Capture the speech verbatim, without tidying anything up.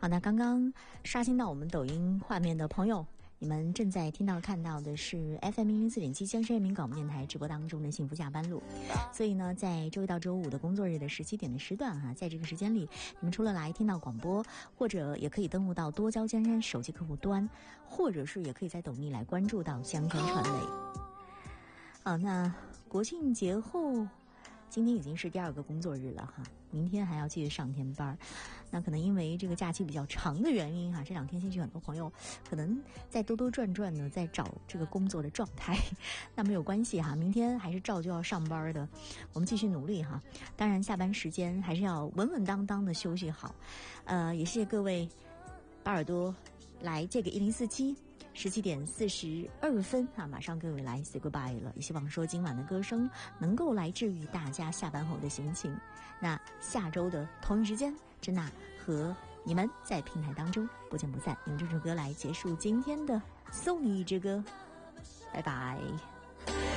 好，那刚刚刷新到我们抖音画面的朋友，你们正在听到看到的是 F M 一零四点七江山人民广播电台直播当中的幸福下班路。所以呢，在周一到周五的工作日的十七点的时段哈、啊，在这个时间里，你们除了来听到广播，或者也可以登录到多交江山手机客户端，或者是也可以在抖音来关注到江山传媒。好，那国庆节后，今天已经是第二个工作日了哈，明天还要继续上天班。那可能因为这个假期比较长的原因哈，这两天兴许很多朋友可能在兜兜转转呢，在找这个工作的状态。那没有关系哈，明天还是照旧要上班的，我们继续努力哈。当然下班时间还是要稳稳当当的休息好。呃，也谢谢各位把耳朵来这个一零四七。十七点四十二分啊，马上各位来 say goodbye 了。也希望说今晚的歌声能够来治愈大家下班后的心情。那下周的同一时间，珍娜和你们在平台当中不见不散。用这首歌来结束今天的送你一支歌，拜拜。